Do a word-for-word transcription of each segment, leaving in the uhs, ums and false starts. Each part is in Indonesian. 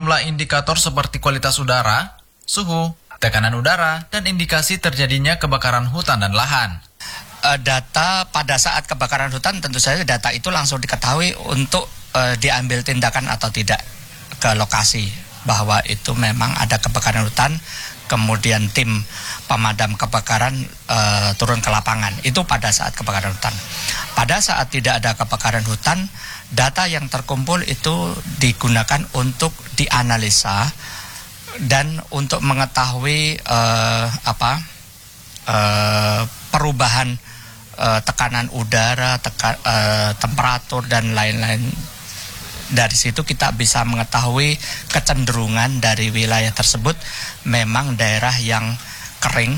sejumlah indikator seperti kualitas udara, suhu, tekanan udara, dan indikasi terjadinya kebakaran hutan dan lahan. Uh, data pada saat kebakaran hutan tentu saja data itu langsung diketahui untuk uh, diambil tindakan atau tidak ke lokasi bahwa itu memang ada kebakaran hutan, kemudian tim pemadam kebakaran uh, turun ke lapangan. Itu pada saat kebakaran hutan. Pada saat tidak ada kebakaran hutan, data yang terkumpul itu digunakan untuk dianalisa dan untuk mengetahui uh, apa uh, perubahan Uh, tekanan udara, teka, uh, temperatur, dan lain-lain. Dari situ kita bisa mengetahui kecenderungan dari wilayah tersebut memang daerah yang kering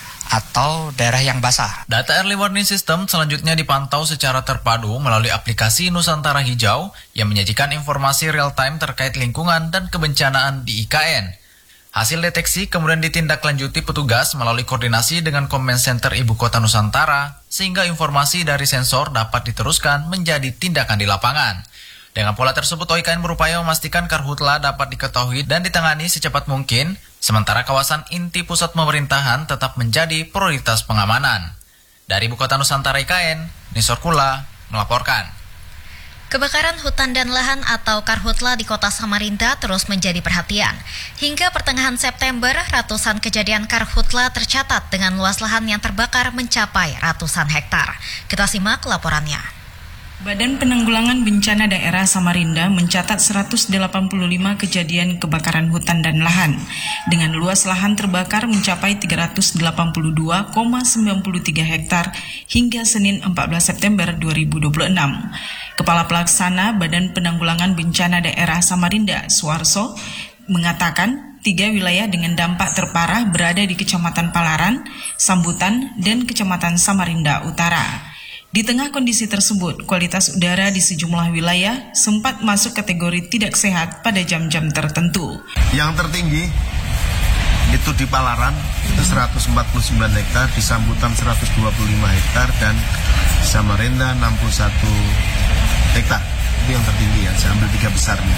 atau daerah yang basah. Data Early Warning System selanjutnya dipantau secara terpadu melalui aplikasi Nusantara Hijau yang menyajikan informasi real-time terkait lingkungan dan kebencanaan di I K N. Hasil deteksi kemudian ditindaklanjuti petugas melalui koordinasi dengan Command Center Ibu Kota Nusantara, sehingga informasi dari sensor dapat diteruskan menjadi tindakan di lapangan. Dengan pola tersebut, O I K N berupaya memastikan karhutla dapat diketahui dan ditangani secepat mungkin, sementara kawasan inti pusat pemerintahan tetap menjadi prioritas pengamanan. Dari Ibu Kota Nusantara I K N, Nisor Kula melaporkan. Kebakaran hutan dan lahan atau karhutla di Kota Samarinda terus menjadi perhatian. Hingga pertengahan September, ratusan kejadian karhutla tercatat dengan luas lahan yang terbakar mencapai ratusan hektar. Kita simak laporannya. Badan Penanggulangan Bencana Daerah Samarinda mencatat seratus delapan puluh lima kejadian kebakaran hutan dan lahan dengan luas lahan terbakar mencapai tiga ratus delapan puluh dua koma sembilan tiga hektar hingga Senin empat belas September dua ribu dua puluh enam. Kepala Pelaksana Badan Penanggulangan Bencana Daerah Samarinda, Suarso, mengatakan tiga wilayah dengan dampak terparah berada di Kecamatan Palaran, Sambutan, dan Kecamatan Samarinda Utara. Di tengah kondisi tersebut, kualitas udara di sejumlah wilayah sempat masuk kategori tidak sehat pada jam-jam tertentu. Yang tertinggi itu di Palaran, itu seratus empat puluh sembilan hektar, di Sambutan seratus dua puluh lima hektar, dan di Samarinda enam puluh satu hektar. Itu yang tertinggi ya, saya ambil tiga besarnya.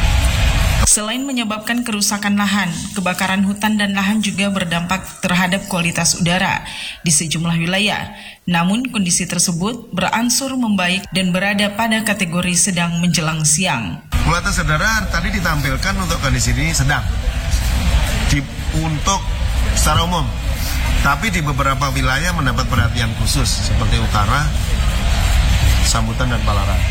Selain menyebabkan kerusakan lahan, kebakaran hutan dan lahan juga berdampak terhadap kualitas udara di sejumlah wilayah. Namun kondisi tersebut berangsur membaik dan berada pada kategori sedang menjelang siang. Kualitas udara tadi ditampilkan untuk kondisi ini sedang di, untuk secara umum. Tapi di beberapa wilayah mendapat perhatian khusus seperti Utara, Sambutan, dan Palaran.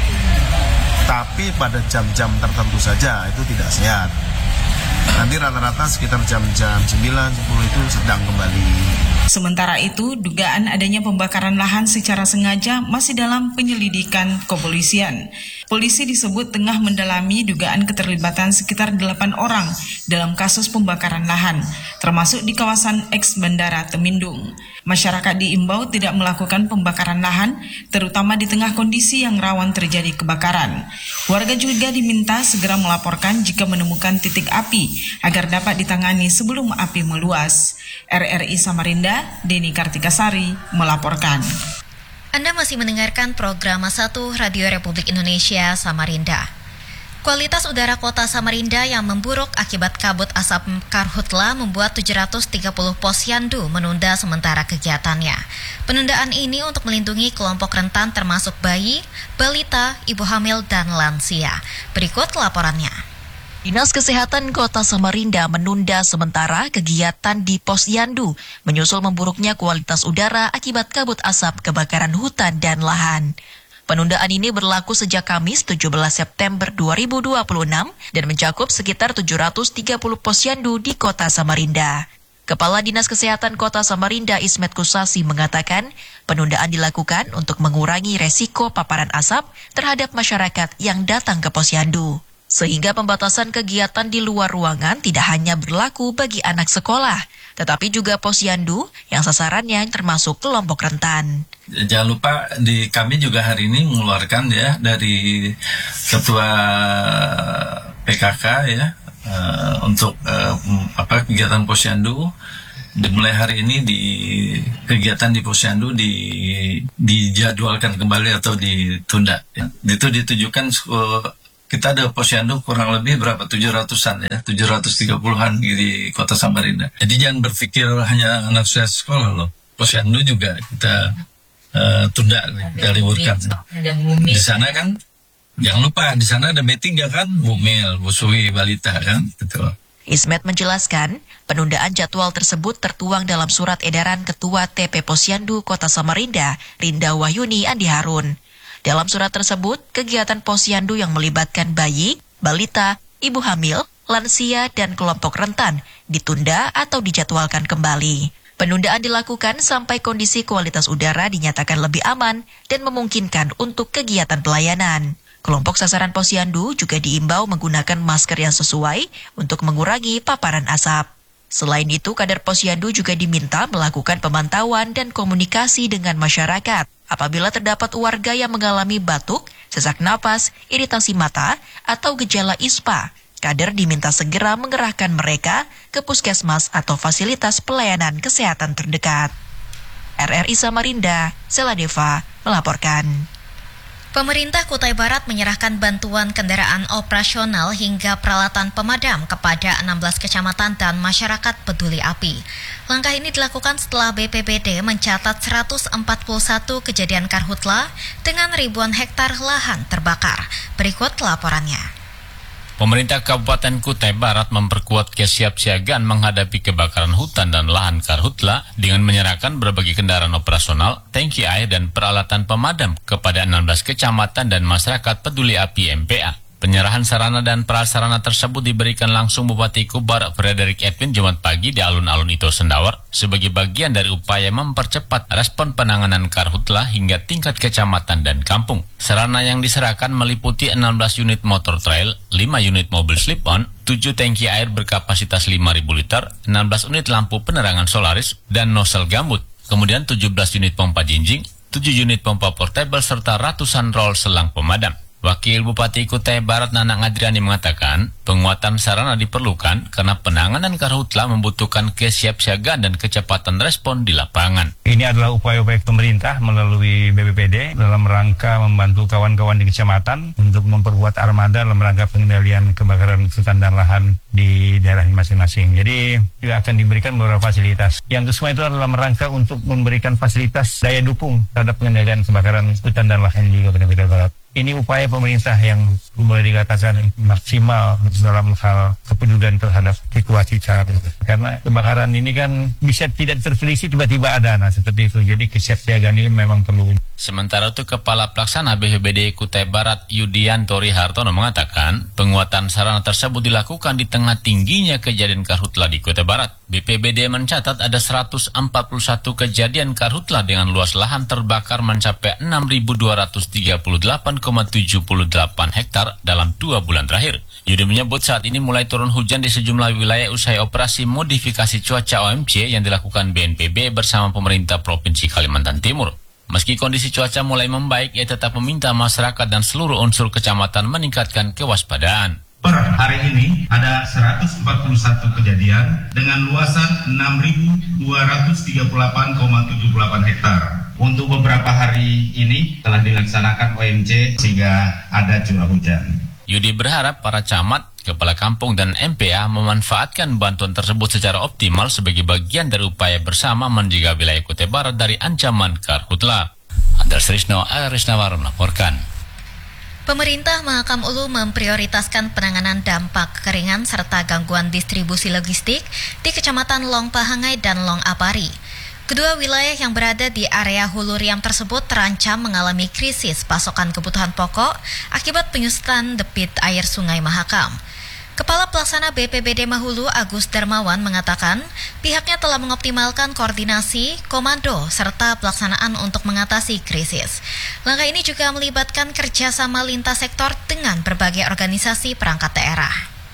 Tapi pada jam-jam tertentu saja itu tidak sehat. Nanti rata-rata sekitar jam-jam sembilan sepuluh itu sedang kembali. Sementara itu, dugaan adanya pembakaran lahan secara sengaja masih dalam penyelidikan kepolisian. Polisi disebut tengah mendalami dugaan keterlibatan sekitar delapan orang dalam kasus pembakaran lahan, termasuk di kawasan eks Bandara Temindung. Masyarakat diimbau tidak melakukan pembakaran lahan, terutama di tengah kondisi yang rawan terjadi kebakaran. Warga juga diminta segera melaporkan jika menemukan titik api agar dapat ditangani sebelum api meluas. R R I Samarinda, Deni Kartikasari melaporkan. Anda masih mendengarkan program satu Radio Republik Indonesia Samarinda. Kualitas udara Kota Samarinda yang memburuk akibat kabut asap karhutla membuat tujuh ratus tiga puluh posyandu menunda sementara kegiatannya. Penundaan ini untuk melindungi kelompok rentan termasuk bayi, balita, ibu hamil, dan lansia. Berikut laporannya. Dinas Kesehatan Kota Samarinda menunda sementara kegiatan di Posyandu menyusul memburuknya kualitas udara akibat kabut asap kebakaran hutan dan lahan. Penundaan ini berlaku sejak Kamis tujuh belas September dua ribu dua puluh enam dan mencakup sekitar tujuh ratus tiga puluh posyandu di Kota Samarinda. Kepala Dinas Kesehatan Kota Samarinda Ismet Kusasi mengatakan penundaan dilakukan untuk mengurangi resiko paparan asap terhadap masyarakat yang datang ke posyandu. Sehingga pembatasan kegiatan di luar ruangan tidak hanya berlaku bagi anak sekolah, tetapi juga posyandu yang sasarannya termasuk kelompok rentan. Jangan lupa di kami juga hari ini mengeluarkan ya dari Ketua P K K ya uh, untuk uh, apa kegiatan posyandu. Dimulai hari ini di kegiatan di posyandu di dijadwalkan kembali atau ditunda. Ya. Itu ditujukan uh, kita ada posyandu kurang lebih berapa, tujuh ratusan ya, tujuh ratus tiga puluhan di kota Samarinda. Jadi jangan berpikir hanya anak saya sekolah loh, posyandu juga kita uh, tunda, kita liburkan. Di sana kan, jangan lupa di sana ada B tiga kan, Bumil, Busui, Balita kan, betul. Ismet menjelaskan, penundaan jadwal tersebut tertuang dalam surat edaran Ketua T P Posyandu Kota Samarinda, Rinda Wahyuni Andi Harun. Dalam surat tersebut, kegiatan posyandu yang melibatkan bayi, balita, ibu hamil, lansia, dan kelompok rentan ditunda atau dijadwalkan kembali. Penundaan dilakukan sampai kondisi kualitas udara dinyatakan lebih aman dan memungkinkan untuk kegiatan pelayanan. Kelompok sasaran posyandu juga diimbau menggunakan masker yang sesuai untuk mengurangi paparan asap. Selain itu, kader posyandu juga diminta melakukan pemantauan dan komunikasi dengan masyarakat. Apabila terdapat warga yang mengalami batuk, sesak napas, iritasi mata, atau gejala ispa, kader diminta segera mengerahkan mereka ke puskesmas atau fasilitas pelayanan kesehatan terdekat. R R I Samarinda, Seladeva melaporkan. Pemerintah Kutai Barat menyerahkan bantuan kendaraan operasional hingga peralatan pemadam kepada enam belas kecamatan dan masyarakat peduli api. Langkah ini dilakukan setelah B P B D mencatat seratus empat puluh satu kejadian karhutla dengan ribuan hektar lahan terbakar. Berikut laporannya. Pemerintah Kabupaten Kutai Barat memperkuat kesiapsiagaan menghadapi kebakaran hutan dan lahan karhutla dengan menyerahkan berbagai kendaraan operasional, tangki air, dan peralatan pemadam kepada enam belas kecamatan dan masyarakat peduli api M P A. Penyerahan sarana dan prasarana tersebut diberikan langsung Bupati Kubar Frederick Edwin Jumat pagi di alun-alun Ito Sendawar sebagai bagian dari upaya mempercepat respon penanganan karhutla hingga tingkat kecamatan dan kampung. Sarana yang diserahkan meliputi enam belas unit motor trail, lima unit mobil slip-on, tujuh tangki air berkapasitas lima ribu liter, enam belas unit lampu penerangan solaris, dan nosel gambut. Kemudian tujuh belas unit pompa jinjing, tujuh unit pompa portable, serta ratusan roll selang pemadam. Wakil Bupati Kutai Barat Nanang Adriani mengatakan, penguatan sarana diperlukan karena penanganan karhutla membutuhkan kesiapsiagaan dan kecepatan respon di lapangan. Ini adalah upaya-upaya pemerintah melalui B P P D dalam rangka membantu kawan-kawan di kecamatan untuk memperkuat armada dalam rangka pengendalian kebakaran hutan dan lahan di daerah masing-masing. Jadi juga akan diberikan beberapa fasilitas. Yang semua itu adalah rangka untuk memberikan fasilitas daya dukung terhadap pengendalian kebakaran hutan dan lahan di Kabupaten Kutai Barat. Ini upaya pemerintah yang boleh dikatakan maksimal dalam hal kepedulian terhadap situasi saat itu. Karena kebakaran ini kan bisa tidak terprediksi tiba-tiba ada, nah seperti itu. Jadi kesiapsiagaan ini memang perlu. Sementara itu, Kepala Pelaksana B P B D Kutai Barat Yudianto Rihartono mengatakan, penguatan sarana tersebut dilakukan di tengah tingginya kejadian karhutla di Kutai Barat. B P B D mencatat ada seratus empat puluh satu kejadian karhutla dengan luas lahan terbakar mencapai enam ribu dua ratus tiga puluh delapan koma tujuh delapan hektar dalam dua bulan terakhir. Yudi menyebut saat ini mulai turun hujan di sejumlah wilayah usai operasi modifikasi cuaca O M C yang dilakukan B N P B bersama pemerintah Provinsi Kalimantan Timur. Meski kondisi cuaca mulai membaik, ia tetap meminta masyarakat dan seluruh unsur kecamatan meningkatkan kewaspadaan. Per hari ini ada seratus empat puluh satu kejadian dengan luasan enam ribu dua ratus tiga puluh delapan koma tujuh delapan hektar. Untuk beberapa hari ini telah dilaksanakan O M C sehingga ada curah hujan. Yudi berharap para camat, kepala kampung, dan M P A memanfaatkan bantuan tersebut secara optimal sebagai bagian dari upaya bersama menjaga wilayah Kutai Barat dari ancaman karhutla. Andres Risno, Arisnawar melaporkan. Pemerintah Mahakam Ulu memprioritaskan penanganan dampak kekeringan serta gangguan distribusi logistik di Kecamatan Long Pahangai dan Long Apari. Kedua wilayah yang berada di area hulu riam tersebut terancam mengalami krisis pasokan kebutuhan pokok akibat penyusutan debit air Sungai Mahakam. Kepala Pelaksana B P B D Mahulu Agus Darmawan mengatakan pihaknya telah mengoptimalkan koordinasi, komando, serta pelaksanaan untuk mengatasi krisis. Langkah ini juga melibatkan kerjasama lintas sektor dengan berbagai organisasi perangkat daerah.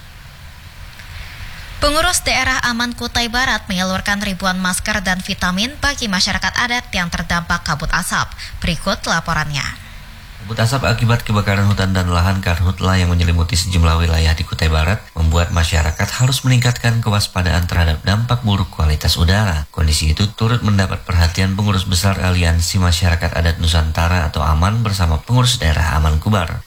Pengurus daerah Aman Kutai Barat menyalurkan ribuan masker dan vitamin bagi masyarakat adat yang terdampak kabut asap. Berikut laporannya. Kabut asap akibat kebakaran hutan dan lahan karhutla yang menyelimuti sejumlah wilayah di Kutai Barat membuat masyarakat harus meningkatkan kewaspadaan terhadap dampak buruk kualitas udara. Kondisi itu turut mendapat perhatian pengurus besar Aliansi Masyarakat Adat Nusantara atau Aman bersama pengurus daerah Aman Kubar.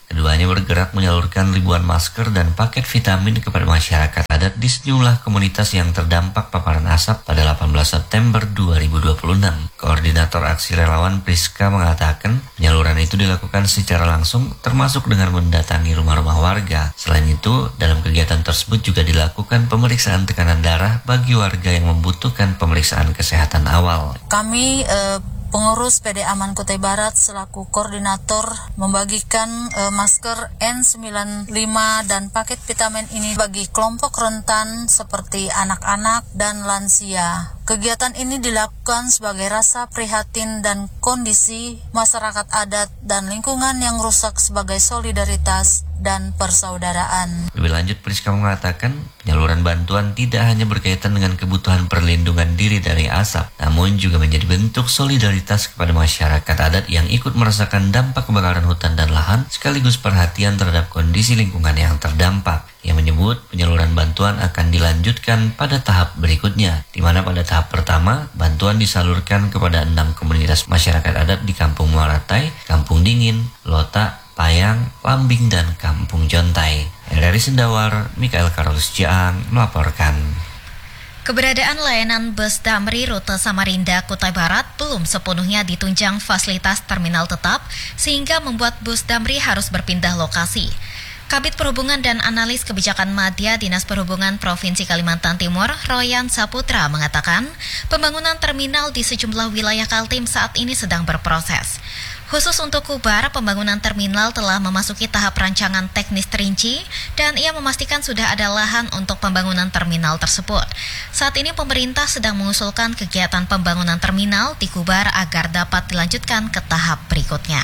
Keduanya bergerak menyalurkan ribuan masker dan paket vitamin kepada masyarakat adat di sejumlah komunitas yang terdampak paparan asap pada delapan belas September dua ribu dua puluh enam. Koordinator Aksi Relawan Priska mengatakan penyaluran itu dilakukan secara langsung termasuk dengan mendatangi rumah-rumah warga. Selain itu, dalam kegiatan tersebut juga dilakukan pemeriksaan tekanan darah bagi warga yang membutuhkan pemeriksaan kesehatan awal. Kami eh... Pengurus P D Aman Kutai Barat selaku koordinator membagikan e, masker N sembilan puluh lima dan paket vitamin ini bagi kelompok rentan seperti anak-anak dan lansia. Kegiatan ini dilakukan sebagai rasa prihatin dan kondisi masyarakat adat dan lingkungan yang rusak sebagai solidaritas dan persaudaraan. Lebih lanjut, Priska mengatakan penyaluran bantuan tidak hanya berkaitan dengan kebutuhan perlindungan diri dari asap, namun juga menjadi bentuk solidaritas kepada masyarakat adat yang ikut merasakan dampak kebakaran hutan dan lahan, sekaligus perhatian terhadap kondisi lingkungan yang terdampak. Ia menyebut penyaluran bantuan akan dilanjutkan pada tahap berikutnya, di mana pada tahap pertama bantuan disalurkan kepada enam komunitas masyarakat adat di Kampung Muaratai, Kampung Dingin, Lota, Payang, Lambing, dan Kampung Jontai. Dari Sendawar, Mikael Karolus Jaang melaporkan. Keberadaan layanan bus Damri rute Samarinda Kutai Barat belum sepenuhnya ditunjang fasilitas terminal tetap, sehingga membuat bus Damri harus berpindah lokasi. Kabid Perhubungan dan Analis Kebijakan Madya Dinas Perhubungan Provinsi Kalimantan Timur, Royan Saputra, mengatakan pembangunan terminal di sejumlah wilayah Kaltim saat ini sedang berproses. Khusus untuk Kubar, pembangunan terminal telah memasuki tahap rancangan teknis terinci dan ia memastikan sudah ada lahan untuk pembangunan terminal tersebut. Saat ini pemerintah sedang mengusulkan kegiatan pembangunan terminal di Kubar agar dapat dilanjutkan ke tahap berikutnya.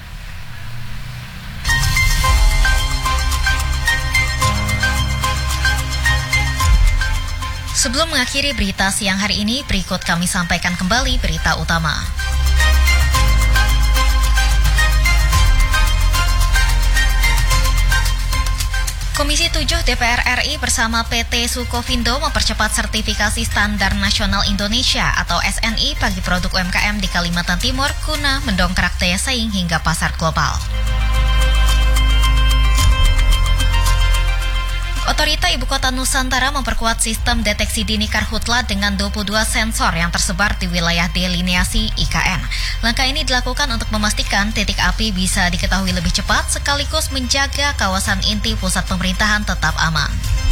Sebelum mengakhiri berita siang hari ini, berikut kami sampaikan kembali berita utama. Komisi tujuh D P R R I bersama P T Sukovindo mempercepat sertifikasi Standar Nasional Indonesia atau S N I bagi produk U M K M di Kalimantan Timur guna mendongkrak daya saing hingga pasar global. Otorita Ibu Kota Nusantara memperkuat sistem deteksi dini karhutla dengan dua puluh dua sensor yang tersebar di wilayah delineasi I K N. Langkah ini dilakukan untuk memastikan titik api bisa diketahui lebih cepat sekaligus menjaga kawasan inti pusat pemerintahan tetap aman.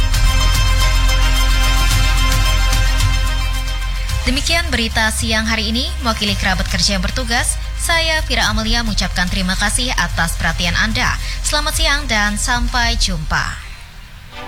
Demikian berita siang hari ini, mewakili kerabat kerja yang bertugas, saya Fira Amelia mengucapkan terima kasih atas perhatian Anda. Selamat siang dan sampai jumpa.